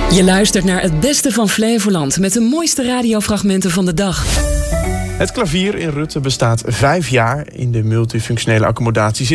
Je luistert naar het beste van Flevoland met de mooiste radiofragmenten van de dag. Het klavier in Rutte bestaat 5 jaar. In de multifunctionele accommodatie